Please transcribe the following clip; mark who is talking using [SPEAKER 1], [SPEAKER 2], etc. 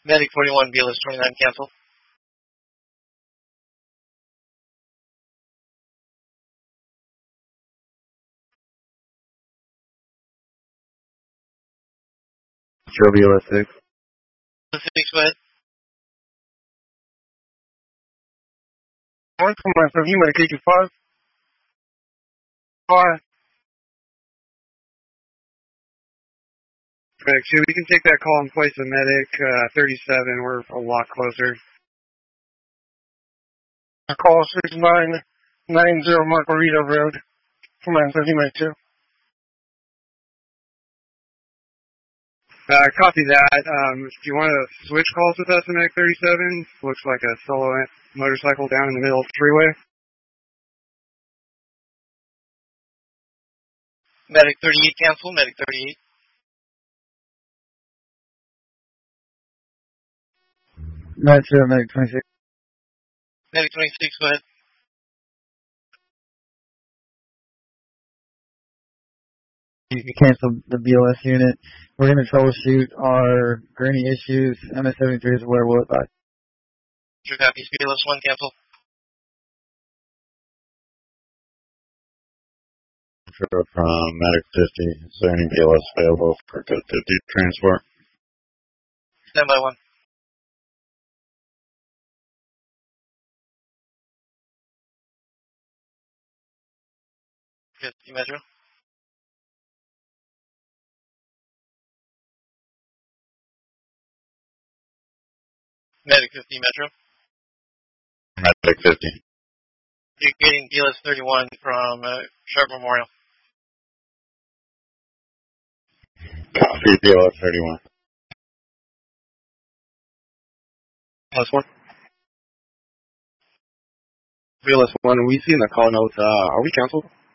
[SPEAKER 1] Medic 41, BLS 29, cancel.
[SPEAKER 2] Show BLS 6.
[SPEAKER 1] 6, go ahead.
[SPEAKER 3] One for myself, you medic 85. Alright. Medic 2, we can take that call and place a medic 37. We're a lot closer. Call 6990 Margarita Road. For myself, you medic 2. Copy that. Do you want to switch calls with us in Medic 37? Looks like a solo motorcycle down in the middle of the freeway.
[SPEAKER 1] Medic 38, cancel. Medic 38.
[SPEAKER 2] Medic 2, Medic 26.
[SPEAKER 1] Medic 26, go ahead.
[SPEAKER 2] You can cancel the BLS unit. We're going to troubleshoot our gurney issues. MS-73 is where we'll advise.
[SPEAKER 1] True copies, BLS 1, cancel.
[SPEAKER 4] Sure, from Medic 50, is there any BLS available for code 50 transport?
[SPEAKER 1] Stand by 1. Yes, Metro. Medic 50, Metro.
[SPEAKER 4] Medic 50.
[SPEAKER 1] You're getting BLS 31 from Sharp Memorial.
[SPEAKER 4] Copy BLS 31.
[SPEAKER 3] BLS 1. BLS 1, we see in the call notes, are we canceled?